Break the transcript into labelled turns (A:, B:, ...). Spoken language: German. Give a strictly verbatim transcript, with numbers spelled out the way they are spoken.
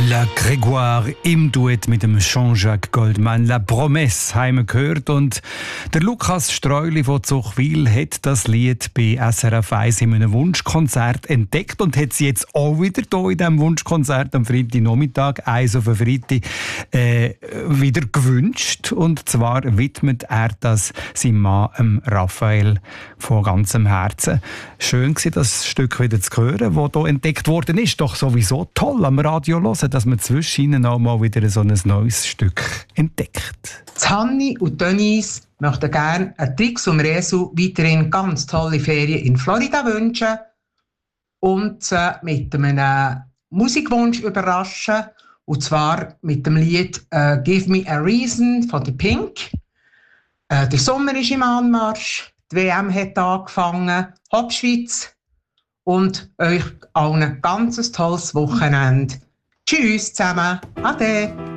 A: La Grégoire im Duett mit dem Jean-Jacques Goldman. La Promesse haben wir gehört. Und der Lukas Streuli von Zuchwil hat das Lied bei S R F eins in einem Wunschkonzert entdeckt und hat es jetzt auch wieder hier in diesem Wunschkonzert am Freitagnachmittag, eins auf den Freitag, äh, wieder gewünscht. Und zwar widmet er das seinem Mann, ähm, Raphael, von ganzem Herzen. Schön war das Stück wieder zu hören, das hier entdeckt worden ist. Doch sowieso toll am Radio hören, dass man zwischen ihnen auch mal wieder so ein neues Stück entdeckt.
B: Hanni und Denise möchten gerne ein Trix und Resu weiterhin ganz tolle Ferien in Florida wünschen und sie mit einem Musikwunsch überraschen, und zwar mit dem Lied uh, «Give Me a Reason» von The Pink. Uh, der Sommer ist im Anmarsch, die W M hat angefangen, Hauptschweiz, und euch allen ein ganz tolles Wochenende. Tschüss zusammen. Ade.